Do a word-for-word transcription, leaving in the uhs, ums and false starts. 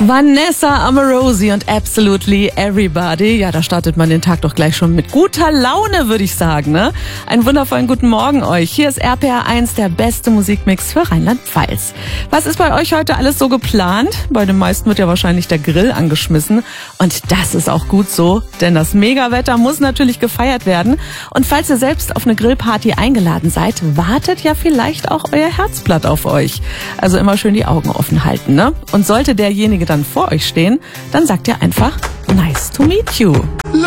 Vanessa Amorosi und Absolutely Everybody. Ja, da startet man den Tag doch gleich schon mit guter Laune, würde ich sagen, ne? Einen wundervollen guten Morgen euch. Hier ist R P R eins, der beste Musikmix für Rheinland-Pfalz. Was ist bei euch heute alles so geplant? Bei den meisten wird ja wahrscheinlich der Grill angeschmissen. Und das ist auch gut so, denn das Megawetter muss natürlich gefeiert werden. Und falls ihr selbst auf eine Grillparty eingeladen seid, wartet ja vielleicht auch euer Herzblatt auf euch. Also immer schön die Augen offen halten, ne? Und sollte derjenige dann vor euch stehen, dann sagt ihr einfach nice to meet you.